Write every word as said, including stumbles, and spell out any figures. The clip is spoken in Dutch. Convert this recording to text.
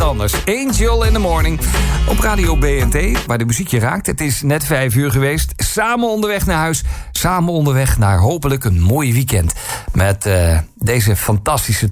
anders. Angel in the Morning op Radio B N T, waar de muziek je raakt. Het is net vijf uur geweest. Samen onderweg naar huis. Samen onderweg naar hopelijk een mooi weekend. Met uh, deze fantastische